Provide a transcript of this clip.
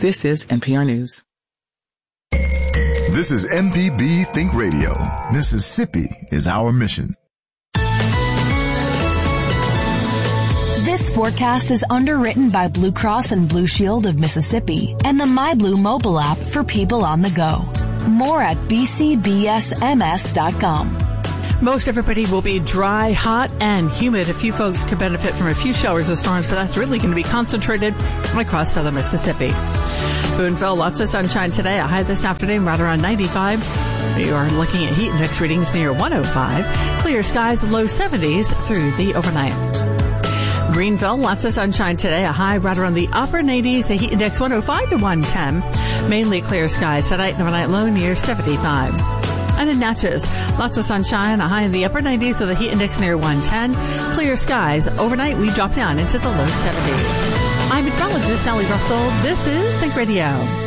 This is NPR News. This is MPB Think Radio. Mississippi is our mission. This forecast is underwritten by Blue Cross and Blue Shield of Mississippi and the MyBlue mobile app for people on the go. More at bcbsms.com. Most everybody will be dry, hot, and humid. A few folks could benefit from a few showers or storms, but that's really going to be concentrated across southern Mississippi. Boonville, lots of sunshine today. A high this afternoon right around 95. You are looking at heat index readings near 105. Clear skies, low 70s through the overnight. Greenville, lots of sunshine today. A high right around the upper 90s. A heat index 105 to 110. Mainly clear skies tonight and overnight low near 75. And in Natchez, lots of sunshine. A high in the upper 90s with a heat index near 110. Clear skies. Overnight we drop down into the low 70s. I'm meteorologist Nellie Russell. This is Think Radio.